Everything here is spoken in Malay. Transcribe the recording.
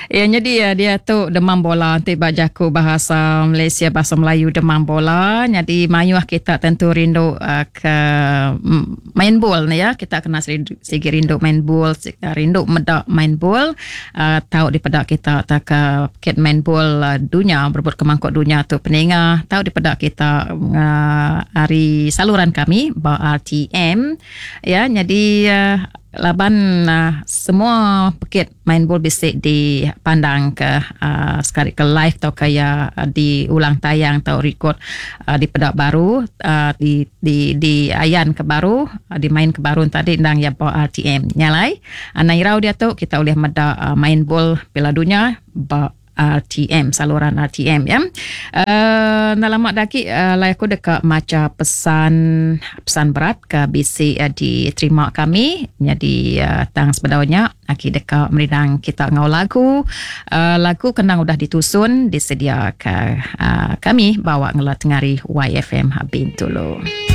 Ya, jadi dia tu demam bola. Nanti bajaku bahasa Malaysia, bahasa Melayu demam bola. Jadi mayuah kita tentu rindu ke main bola ni ya. Kita kena segi rindu main bola, rindu medak main bola. Tahu di pedak kita tak ke main bola dunia, berebut ke mangkuk dunia tu peningah. Tahu di pedak kita hari saluran kami, RTM. Ya, jadi laban semua pekit main bola bisik dipandang ke sekali ke live atau kaya di ulang tayang atau record di pedak baru di ayan ke baru di main ke baru tadi ndang ya RTM nyalai anairau dia tu kita boleh meda main bola Piala Dunia RTM, saluran RTM ya. Nalamak daki aku dekat maca pesan berat ke BC diterima kami. Jadi tang sebedaunya aki dekat merindang kita ngau lagu. Lagu kenang udah ditusun disedia ke kami bawa ngelat ngari YFM Bintulu.